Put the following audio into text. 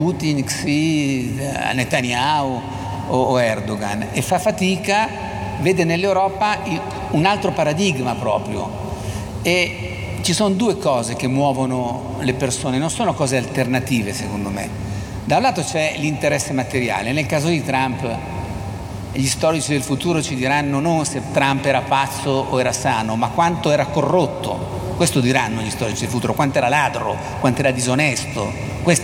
Putin, Xi, Netanyahu o Erdogan, e fa fatica, vede nell'Europa un altro paradigma proprio. E ci sono due cose che muovono le persone, non sono cose alternative secondo me. Da un lato c'è l'interesse materiale. Nel caso di Trump, gli storici del futuro ci diranno non se Trump era pazzo o era sano, ma quanto era corrotto. Questo diranno gli storici del futuro, quanto era ladro, quanto era disonesto. Questa